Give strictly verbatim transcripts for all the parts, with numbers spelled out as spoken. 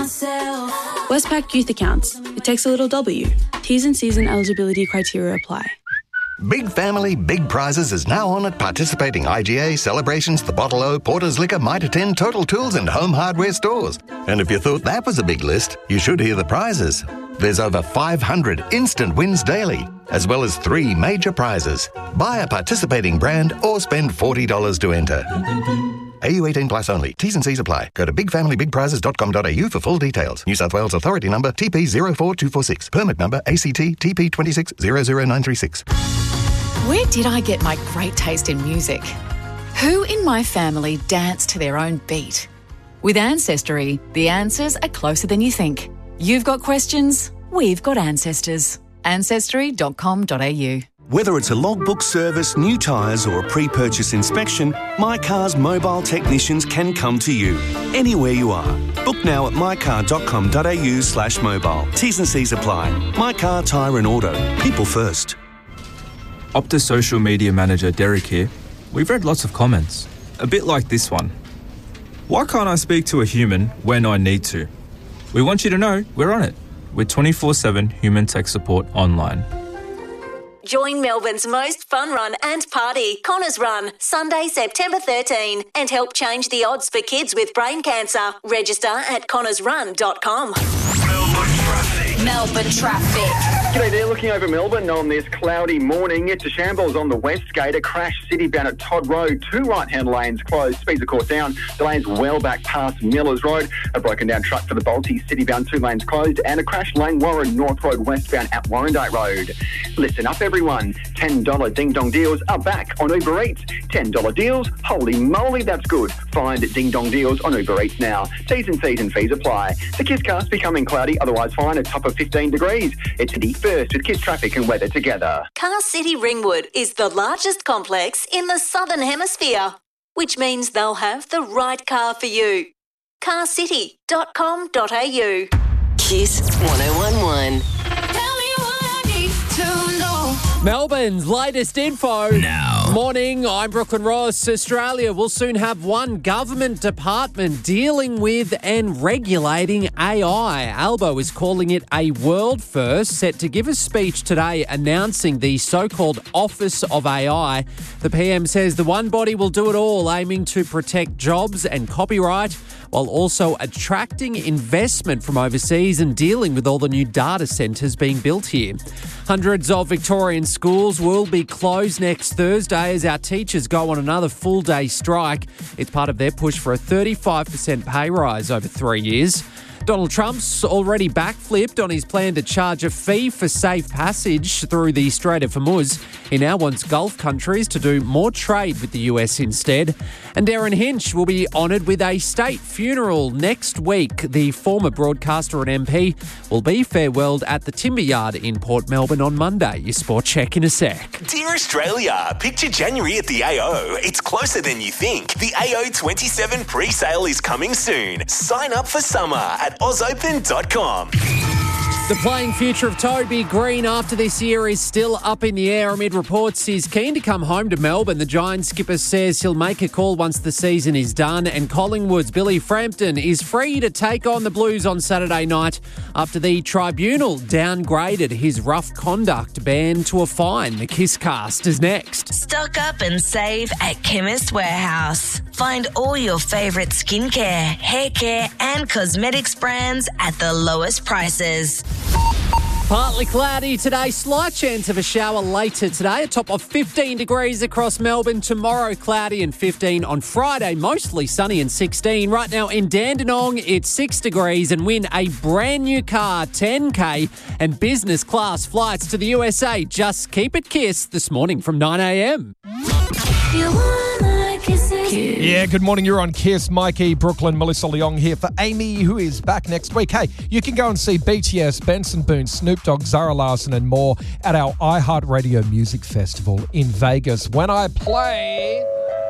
myself. Westpac Youth Accounts. It takes a little W. T's and C's and eligibility criteria apply. Big Family, Big Prizes is now on at participating I G A, Celebrations, The Bottle O, Porter's Liquor, Mitre ten, Total Tools and Home Hardware stores. And if you thought that was a big list, you should hear the prizes. There's over five hundred instant wins daily, as well as three major prizes. Buy a participating brand or spend forty dollars to enter. A U eighteen plus only. T's and C's apply. Go to big family big prizes dot com dot a u for full details. New South Wales Authority number T P zero four two four six. Permit number A C T T P two six zero zero nine three six. Where did I get my great taste in music? Who in my family dance to their own beat? With Ancestry, the answers are closer than you think. You've got questions, we've got ancestors. ancestry dot com dot a u. Whether it's a logbook service, new tyres or a pre-purchase inspection, My Car's mobile technicians can come to you, anywhere you are. Book now at my car dot com dot a u slash mobile. T's and C's apply. My Car, Tyre and Auto. People first. Optus social media manager Derek here. We've read lots of comments, a bit like this one. Why can't I speak to a human when I need to? We want you to know we're on it with twenty-four seven human tech support online. Join Melbourne's most fun run and party, Connors Run, Sunday, September thirteenth, and help change the odds for kids with brain cancer. Register at connors run dot com. Melbourne traffic. Melbourne traffic. G'day there, looking over Melbourne on this cloudy morning. It's a shambles on the West Gate, a crash city-bound at Todd Road. Two right-hand lanes closed, speeds of course down. The lane's well back past Millers Road. A broken down truck for the Balti, city-bound, two lanes closed. And a crash lane Warren North Road westbound at Warrandyte Road. Listen up everyone, ten dollars Ding Dong deals are back on Uber Eats. ten dollars deals? Holy moly, that's good. Find Ding Dong deals on Uber Eats now. T's and C's and fees apply. The Kisscast becoming cloudy, otherwise fine, a top of fifteen degrees. It's the first with Kiss traffic and weather together. Car City Ringwood is the largest complex in the Southern Hemisphere, which means they'll have the right car for you. car city dot com dot a u. Kiss one oh one one. Melbourne's latest info. Now. Morning, I'm Brooklyn Ross. Australia will soon have one government department dealing with and regulating A I. Albo is calling it a world first, set to give a speech today announcing the so-called Office of A I. The P M says the one body will do it all, aiming to protect jobs and copyright while also attracting investment from overseas and dealing with all the new data centres being built here. Hundreds of Victorian schools will be closed next Thursday as our teachers go on another full-day strike. It's part of their push for a thirty-five percent pay rise over three years. Donald Trump's already backflipped on his plan to charge a fee for safe passage through the Strait of Hormuz. He now wants Gulf countries to do more trade with the U S instead. And Darren Hinch will be honoured with a state funeral next week. The former broadcaster and M P will be farewelled at the Timber Yard in Port Melbourne on Monday. Your sport check in a sec. Dear Australia, picture January at the A O. It's closer than you think. The A O twenty-seven pre-sale is coming soon. Sign up for summer at oz open dot com. The playing future of Toby Green after this year is still up in the air amid reports he's keen to come home to Melbourne. The Giants skipper says he'll make a call once the season is done, and Collingwood's Billy Frampton is free to take on the Blues on Saturday night after the tribunal downgraded his rough conduct ban to a fine. The Kisscast is next. Stock up and save at Chemist Warehouse. Find all your favourite skincare, hair care and cosmetics brands at the lowest prices. Partly cloudy today, slight chance of a shower later today. A top of fifteen degrees across Melbourne. Tomorrow cloudy and fifteen on Friday, mostly sunny and sixteen. Right now in Dandenong, it's six degrees, and win a brand new car, ten K and business class flights to the U S A. Just keep it Kiss this morning from nine a.m. Yeah, good morning. You're on Kiss. Mikey, Brooklyn, Melissa Leong here for Amy, who is back next week. Hey, you can go and see B T S, Benson Boone, Snoop Dogg, Zara Larsson and more at our iHeartRadio Music Festival in Vegas. When I play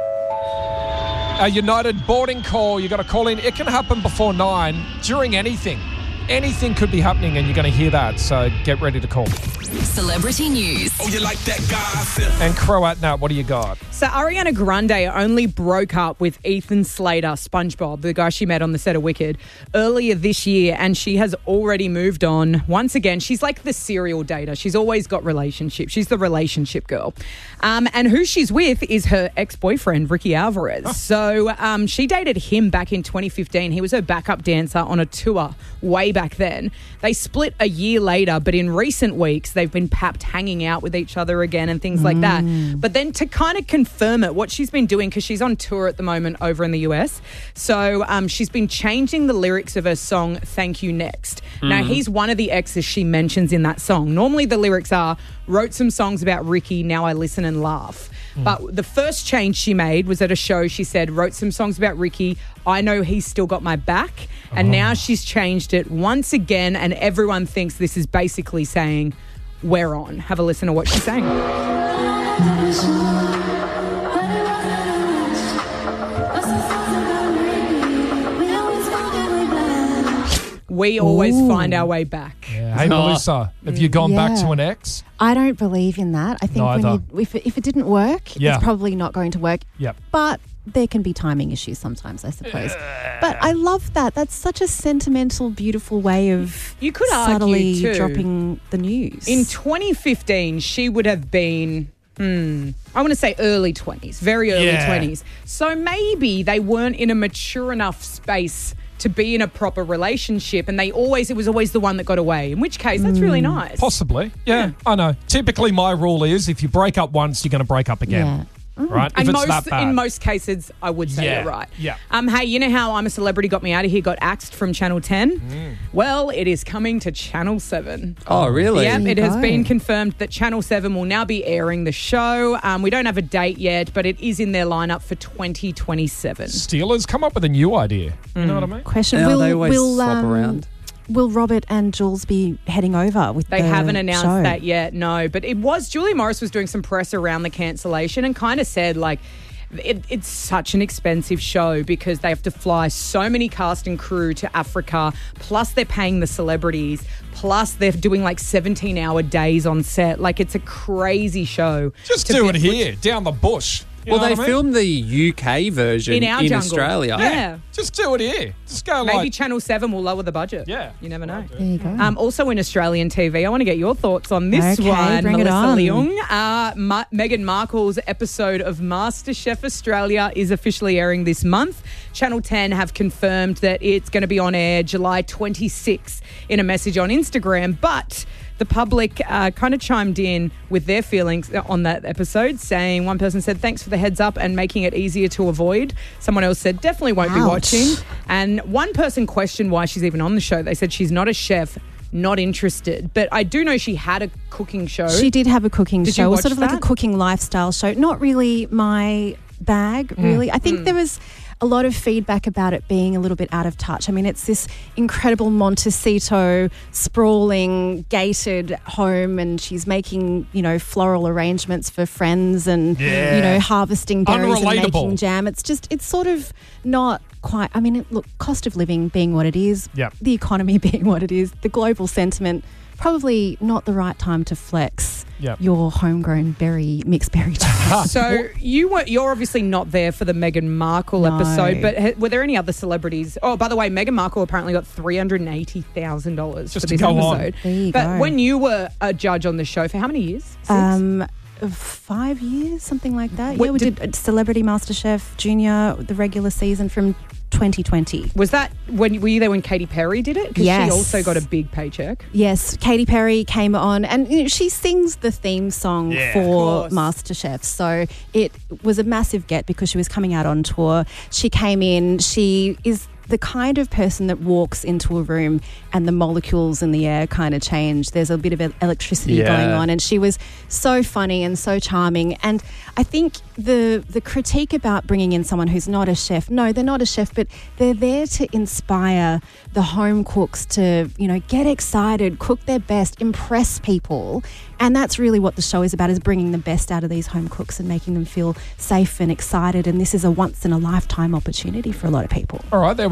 a United boarding call, you got to call in. It can happen before nine, during anything. Anything could be happening and you're going to hear that, so get ready to call. Celebrity news. Oh, you like that gossip? And Croat Nat, what do you got? So Ariana Grande only broke up with Ethan Slater, SpongeBob, the guy she met on the set of Wicked, earlier this year, and she has already moved on. Once again, she's like the serial dater. She's always got relationships. She's the relationship girl. Um, and who she's with is her ex-boyfriend, Ricky Alvarez. Oh. So um, she dated him back in twenty fifteen. He was her backup dancer on a tour way back then. They split a year later, but in recent weeks, they've been papped hanging out with each other again and things mm. like that. But then to kind of confirm it, what she's been doing, because she's on tour at the moment over in the U S, so um, she's been changing the lyrics of her song, Thank You Next. Mm. Now, he's one of the exes she mentions in that song. Normally the lyrics are, wrote some songs about Ricky, now I listen and laugh. Mm. But the first change she made was at a show. She said, wrote some songs about Ricky, I know he's still got my back. And oh. now she's changed it once again, and everyone thinks this is basically saying, we're on. Have a listen to what she's saying. We always Ooh. find our way back. Yeah. Hey, Melissa, have you gone yeah. back to an ex? I don't believe in that. I think when you, if, it, if it didn't work, yeah. it's probably not going to work. Yep. But there can be timing issues sometimes, I suppose. Uh, but I love that. That's such a sentimental, beautiful way of you could subtly argue too, dropping the news. In twenty fifteen, she would have been... Hmm. I want to say early twenties, very early yeah. twenties. So maybe they weren't in a mature enough space to be in a proper relationship, and they always it was always the one that got away, in which case that's mm. really nice. Possibly. Yeah, yeah, I know. Typically my rule is if you break up once, you're going to break up again. Yeah. Right? And if most, it's that bad. in most cases, I would say yeah. you're right. Yeah. Um, hey, you know how I'm a Celebrity Got Me Out of Here got axed from Channel ten? Mm. Well, it is coming to Channel seven. Oh, really? Yeah, it go. has been confirmed that Channel seven will now be airing the show. Um, we don't have a date yet, but it is in their lineup for twenty twenty-seven. Steelers come up with a new idea. You mm. know what I mean? Question, yeah, will, they always will, swap um, around. Will Robert and Jules be heading over with They the haven't announced show? that yet, no. But it was, Julia Morris was doing some press around the cancellation and kind of said, like, It, it's such an expensive show because they have to fly so many cast and crew to Africa, plus they're paying the celebrities, plus they're doing like seventeen-hour days on set. Like, it's a crazy show. Just do it here, down the bush. You well, know they what I mean? filmed the U K version in, our in jungle. Australia. Yeah. yeah. Just do it here. Just go Maybe like... Channel seven will lower the budget. Yeah. You never know. There you go. Um, also in Australian T V, I want to get your thoughts on this Okay, one, bring it Melissa on. Leung. Uh, Ma- Meghan Markle's episode of MasterChef Australia is officially airing this month. Channel ten have confirmed that it's going to be on air July twenty-sixth in a message on Instagram, but the public uh, kind of chimed in with their feelings on that episode, saying one person said, thanks for the heads up and making it easier to avoid. Someone else said, definitely won't Ouch. be watching. And one person questioned why she's even on the show. They said she's not a chef, not interested. But I do know she had a cooking show. She did have a cooking Did show. you It was watch sort of like that? a cooking lifestyle show. Not really my bag, really. I think Mm. there was a lot of feedback about it being a little bit out of touch. I mean, it's this incredible Montecito, sprawling, gated home, and she's making, you know, floral arrangements for friends and, Yeah. you know, harvesting berries and Unrelatable. making jam. It's just, it's sort of not quite, I mean, it, look, cost of living being what it is, Yep. the economy being what it is, the global sentiment, probably not the right time to flex Yep. your homegrown berry, mixed berry jam. So you were you're obviously not there for the Meghan Markle No. episode, but ha- were there any other celebrities? Oh, by the way, Meghan Markle apparently got three hundred and eighty thousand dollars for Just to this go on. episode. There you but go. when you were a judge on the show, for how many years? Six? Um, five years, something like that. What yeah, we did- did, Celebrity MasterChef Junior, the regular season from twenty twenty. Was that when were you there when Katy Perry did it? Because Yes. she also got a big paycheck. Yes, Katy Perry came on, and you know, she sings the theme song Yeah. for Of course. MasterChef. So it was a massive get because she was coming out on tour. She came in. She is the kind of person that walks into a room and the molecules in the air kind of change. There's a bit of electricity Yeah. going on, and she was so funny and so charming. And I think the the critique about bringing in someone who's not a chef, no, they're not a chef, but they're there to inspire the home cooks to, you know, get excited, cook their best, impress people. And that's really what the show is about, is bringing the best out of these home cooks and making them feel safe and excited. And this is a once in a lifetime opportunity for a lot of people. All right, there we go.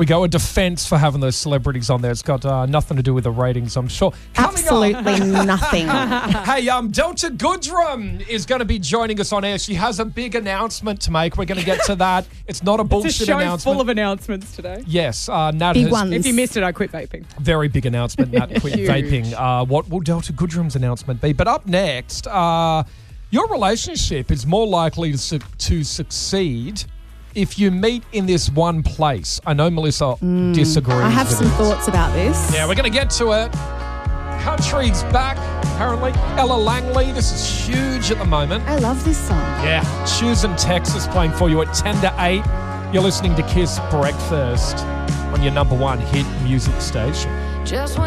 go. A defence for having those celebrities on there. It's got uh, nothing to do with the ratings, I'm sure. Coming Absolutely up- nothing. Hey, um, Delta Goodrum is going to be joining us on air. She has a big announcement to make. We're going to get to that. It's not a bullshit It's a show announcement. full of announcements today. Yes, uh, Nat Big has ones. If you missed it, I quit vaping. very big announcement. Nat quit Huge. vaping. Uh, what will Delta Goodrum's announcement be? But up next, uh, your relationship is more likely to su- to succeed if you meet in this one place. I know Melissa disagrees. I have with some it. thoughts about this. Yeah, we're going to get to it. Country's back, apparently. Ella Langley, this is huge at the moment. I love this song. Yeah, Shoes in Texas playing for you at ten to eight. You're listening to Kiss Breakfast on your number one hit music station. Just